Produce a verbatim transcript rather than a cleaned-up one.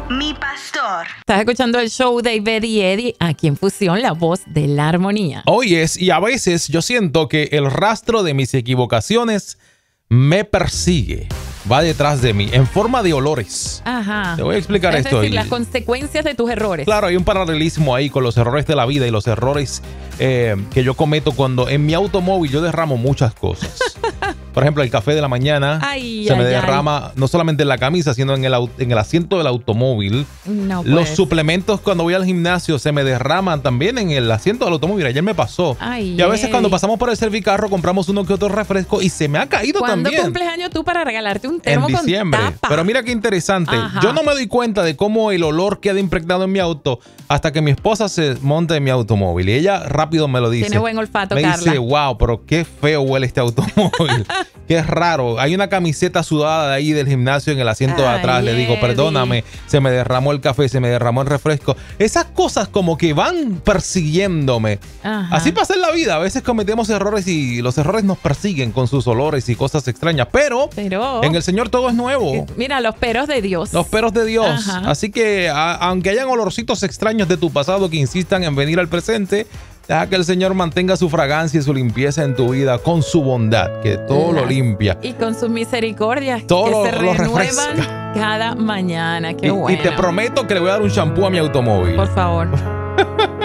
Mi pastor. Estás escuchando el show de Betty y Eddie, aquí en Fusión, la voz de la armonía. Oye, yes, y a veces yo siento que el rastro de mis equivocaciones me persigue, va detrás de mí, en forma de olores. Ajá. Te voy a explicar es esto. decir, y, las consecuencias de tus errores. Claro, hay un paralelismo ahí con los errores de la vida y los errores eh, que yo cometo cuando en mi automóvil yo derramo muchas cosas. Por ejemplo, el café de la mañana ay, se ay, me derrama ay. no solamente en la camisa, sino en el, en el asiento del automóvil. No, pues. Los suplementos cuando voy al gimnasio se me derraman también en el asiento del automóvil. Ayer me pasó. Ay, y a veces Eddie. cuando pasamos por el servicarro compramos uno que otro refresco y se me ha caído ¿Cuándo también. cumples años tú para regalarte un termo En diciembre. con tapa? Pero mira qué interesante. Ajá. Yo no me doy cuenta de cómo el olor queda impregnado en mi auto hasta que mi esposa se monta en mi automóvil. Y ella rápido me lo dice. Tiene buen olfato, me Carla. dice, wow, pero qué feo huele este automóvil. Qué raro. Hay una camiseta sudada de ahí del gimnasio en el asiento de Ay, atrás. Le digo, Eddie. perdóname, se me derramó el café, se me derramó el refresco. Esas cosas como que van persiguiéndome. Ajá. Así pasa en la vida. A veces cometemos errores y los errores nos persiguen con sus olores y cosas extrañas. Pero, Pero en el Señor todo es nuevo. mira, los peros de Dios. Los peros de Dios. Ajá. Así que a- aunque hayan olorcitos extraños de tu pasado que insistan en venir al presente, deja que el Señor mantenga su fragancia y su limpieza en tu vida con su bondad, que todo lo Las- limpia. Y con sus misericordias Todo que lo- se lo renuevan refresca. cada mañana. Qué Y, bueno. y te prometo que le voy a dar un shampoo a mi automóvil. Por favor.